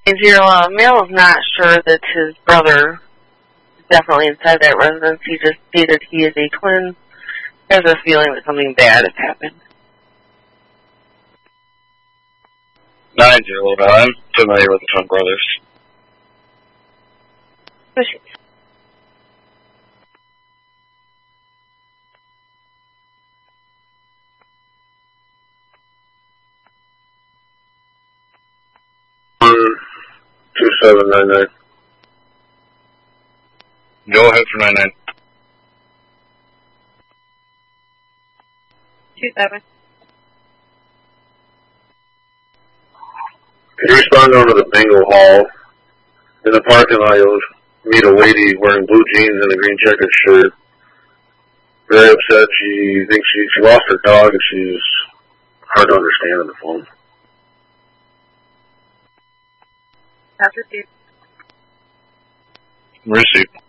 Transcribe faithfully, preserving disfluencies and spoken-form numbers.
Zero, uh, Male is not sure that his brother is definitely inside that residence. He just stated he is a twin. Has a feeling that something bad has happened. Nine zero, I'm familiar with the twin brothers. Push. Two seven nine nine. Go ahead for nine nine. Two seven. Can you respond over to the bingo hall? In the parking lot, you'll meet a lady wearing blue jeans and a green checkered shirt. Very upset. She thinks she, she lost her dog and she's hard to understand on the phone. That's received. Receipt.